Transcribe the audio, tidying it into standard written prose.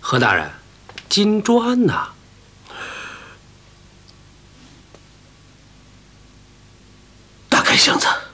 何大人，金砖呐！ 打开箱子。